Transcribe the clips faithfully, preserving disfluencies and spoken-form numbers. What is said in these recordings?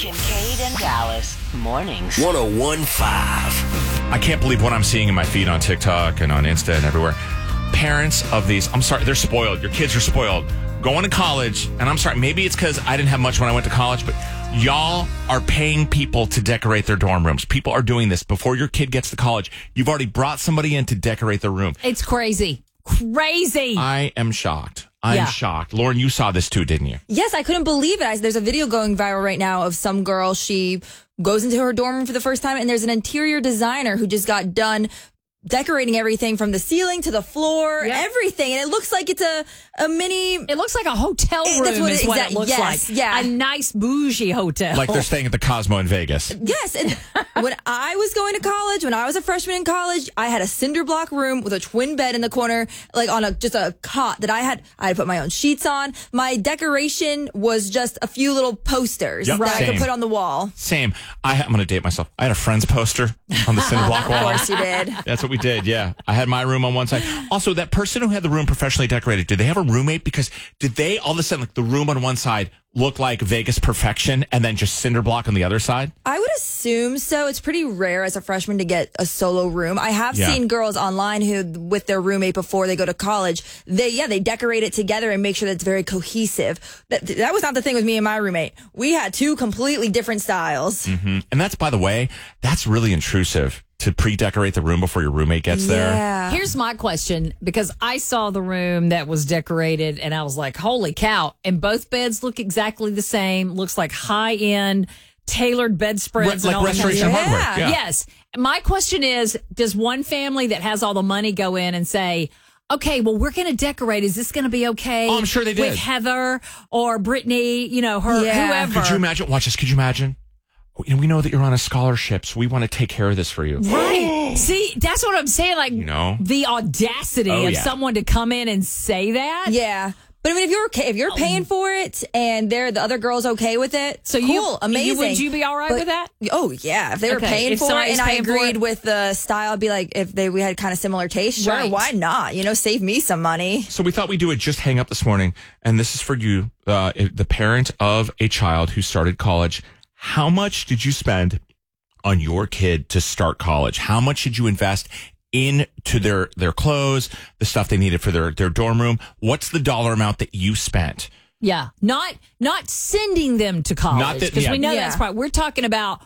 Kincaid and Dallas mornings. one oh one point five. I can't believe what I'm seeing in my feed on TikTok and on Insta and everywhere. Parents of these, I'm sorry, they're spoiled. Your kids are spoiled. Going to college, and I'm sorry, maybe it's because I didn't have much when I went to college, but y'all are paying people to decorate their dorm rooms. People are doing this before your kid gets to college. You've already brought somebody in to decorate their room. It's crazy. Crazy. I am shocked. I'm Yeah. shocked. Lauren, you saw this too, didn't you? Yes, I couldn't believe it. I, there's a video going viral right now of some girl. She goes into her dorm room for the first time, and there's an interior designer who just got done decorating everything from the ceiling to the floor, Yep. everything. And it looks like it's a, a mini... It looks like a hotel Eh, room that's what is it- what exact- it looks yes, like. yeah. A nice bougie hotel. Like they're staying at the Cosmo in Vegas. Yes, and when I was going to college, when I was a freshman in college, I had a cinder block room with a twin bed in the corner, like on a just a cot that I had. I had put my own sheets on. My decoration was just a few little posters Yep, that I same. could put on the wall. Same. I, I'm going to date myself. I had a Friends poster on the cinder block wall. Of course you did. That's what we did, yeah. I had my room on one side. Also, that person who had the room professionally decorated, did they have a roommate? Because did they all of a sudden, like the room on one side look like Vegas perfection and then just cinder block on the other side? I would assume so. It's pretty rare as a freshman to get a solo room. I have Yeah. seen girls online who, with their roommate before they go to college, they yeah they decorate it together and make sure that it's very cohesive. That that was not the thing with me and my roommate. We had two completely different styles. Mm-hmm. And that's, by the way, that's really intrusive to pre-decorate the room before your roommate gets there. Yeah. Here's my question, because I saw the room that was decorated and I was like, holy cow. And both beds look exactly the same. Looks like high-end tailored bedspreads. Re- and all like that kind of restoration stuff. hardware. Yeah. Yes. My question is, does one family that has all the money go in and say, okay, well, we're going to decorate. Is this going to be okay? Oh, I'm sure they did. With Heather or Brittany, you know, her, Yeah. whoever. Could you imagine? Watch this. Could you imagine? You know, we know that you're on a scholarship, so we want to take care of this for you. Right. See, that's what I'm saying. Like, You know? the audacity Oh, of yeah. someone to come in and say that. Yeah. But I mean, if you're okay, if you're paying for it and they're the other girl's okay with it, So cool, you, amazing. You, would you be all right But- with that? Oh yeah, if they were Okay, paying if for it somebody's and I paying for agreed it- with the style, I'd be like, if they we had kind of similar taste, sure, Right. why not? You know, save me some money. So we thought we'd do it just hang up this morning. And this is for you, uh, the parent of a child who started college. How much did you spend on your kid to start college? How much did you invest into their, their clothes, the stuff they needed for their, their dorm room? What's the dollar amount that you spent? Yeah. Not not sending them to college. Not that- Because yeah. we know Yeah. that's part. We're talking about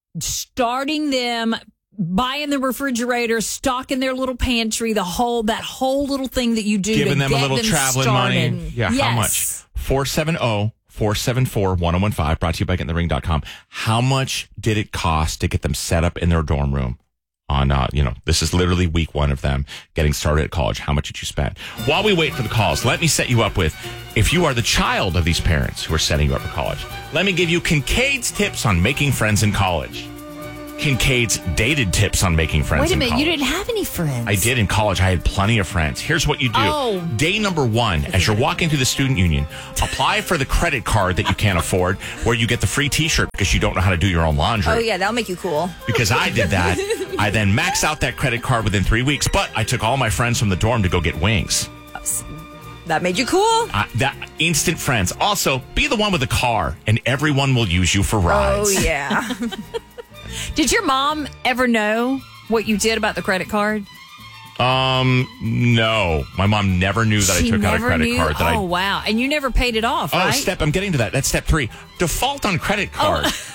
starting them, buying the refrigerator, stocking their little pantry, the whole that whole little thing that you do. Giving to them a get little them traveling started. money. Yeah, Yes. how much? four seven zero, four seven four, one zero one five, brought to you by getting the ring dot com. How much did it cost to get them set up in their dorm room? On, uh, you know, this is literally week one of them getting started at college. How much did you spend? While we wait for the calls, let me set you up with, if you are the child of these parents who are setting you up for college, let me give you Kincaid's tips on making friends in college. Kincaid's dated tips on making friends Wait a in minute. college. You didn't have any friends. I did in college. I had plenty of friends. Here's what you do. Oh. Day number one, as you're walking through the student union, apply for the credit card that you can't afford, where you get the free t-shirt because you don't know how to do your own laundry. Oh yeah, that'll make you cool. Because I did that. I then maxed out that credit card within three weeks, but I took all my friends from the dorm to go get wings. That made you cool. Uh, that instant friends. Also, be the one with the car, and everyone will use you for rides. Oh yeah. Did your mom ever know what you did about the credit card? Um, no. My mom never knew that She I took out a never credit knew? card. That oh, I wow. And you never paid it off, Oh, right? step, I'm getting to that. That's step three. Default on credit card. Oh.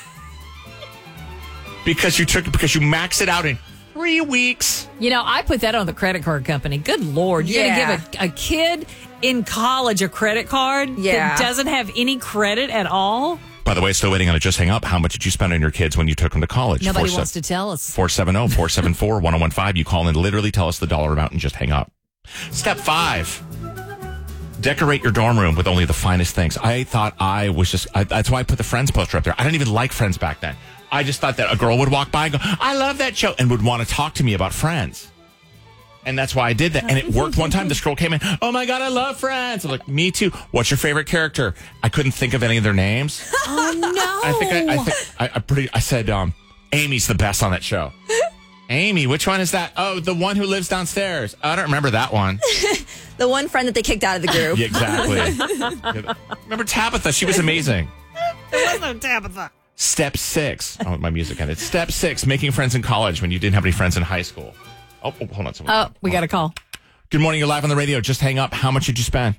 because you took, because you maxed it out in three weeks. You know, I put that on the credit card company. Good Lord. You're Yeah. going to give a, a kid in college a credit card Yeah. that doesn't have any credit at all? By the way, still waiting on it. Just hang up. How much did you spend on your kids when you took them to college? Nobody Four wants se- to tell us. four seven zero, four seven four, one zero one five. You call in, literally tell us the dollar amount and just hang up. Step five. Decorate your dorm room with only the finest things. I thought I was just, I, that's why I put the Friends poster up there. I didn't even like Friends back then. I just thought that a girl would walk by and go, I love that show, and would want to talk to me about Friends. And that's why I did that. And it worked one time. This girl came in, oh my God, I love Friends. I'm like, me too. What's your favorite character? I couldn't think of any of their names. Oh, no. I think I, I think I, I pretty, I said, um, Amy's the best on that show. Amy, which one is that? Oh, the one who lives downstairs. I don't remember that one. The one friend that they kicked out of the group. Yeah, exactly. Remember Tabitha? She was amazing. There was no Tabitha. Step six. Oh, my music ended. Step six, making friends in college when you didn't have any friends in high school. Oh, oh hold on. Someone. Oh, we got a call. Good morning. You're live on the radio. Just hang up. How much did you spend?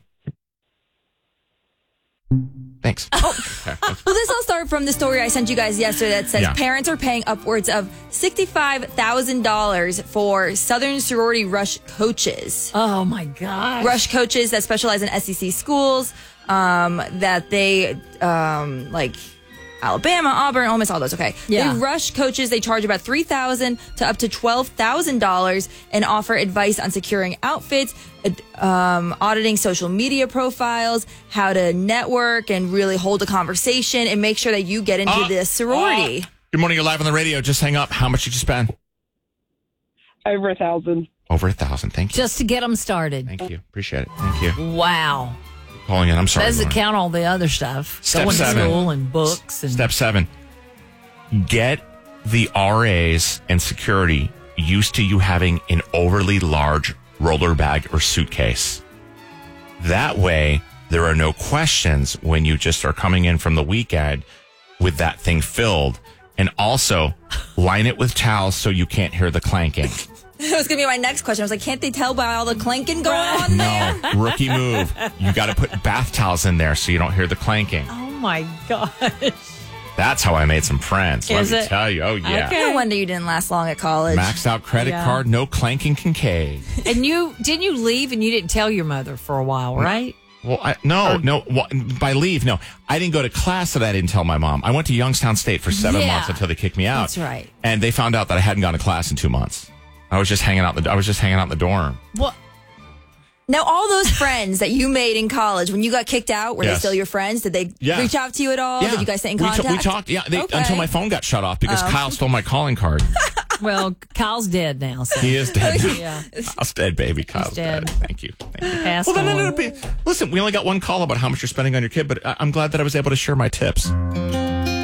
Thanks. Oh. Okay. Well, this all started from the story I sent you guys yesterday that says Yeah. parents are paying upwards of sixty-five thousand dollars for Southern sorority rush coaches. Oh, my gosh. Rush coaches that specialize in S E C schools, um, that they, um, like Alabama, Auburn, Ole Miss, all those. Okay. Yeah. They rush coaches. They charge about three thousand dollars to up to twelve thousand dollars and offer advice on securing outfits, um, auditing social media profiles, how to network and really hold a conversation and make sure that you get into Uh, this sorority. uh, good morning. You're live on the radio. Just hang up. How much did you spend? Over a thousand. Over a thousand. Thank you. Just to get them started. Thank you. Appreciate it. Thank you. Wow. Calling in. I'm sorry. Doesn't Lauren. count all the other stuff. Step Going seven. to school and books. And Step seven. Get the R As and security used to you having an overly large roller bag or suitcase. That way, there are no questions when you just are coming in from the weekend with that thing filled. And also, line it with towels so you can't hear the clanking. That was going to be my next question. I was like, can't they tell by all the clanking going on there? No, rookie move. You got to put bath towels in there so you don't hear the clanking. oh, my gosh. That's how I made some friends. Let Is me it? tell you. Oh, yeah. Okay. No wonder you didn't last long at college. Maxed out credit Yeah. card, no clanking Kincaid. And you, didn't you leave and you didn't tell your mother for a while, right? Well, I, no, no. Well, by leave, no. I didn't go to class, so that I didn't tell my mom. I went to Youngstown State for seven Yeah. months until they kicked me out. That's right. And they found out that I hadn't gone to class in two months. I was just hanging out. The, I was just hanging out in the dorm. Well, Now, all those friends that you made in college, when you got kicked out, were they Yes. still your friends? Did they Yeah. reach out to you at all? Did you guys stay in we, contact? we talked. Yeah, they, Okay. until my phone got shut off because Kyle stole my calling card. well, Kyle's dead now. So. He is dead. Yeah. Kyle's dead, baby. Kyle's dead. Thank you. Thank you. Passed Well, then it on. ended up being. Listen, we only got one call about how much you're spending on your kid, but I- I'm glad that I was able to share my tips.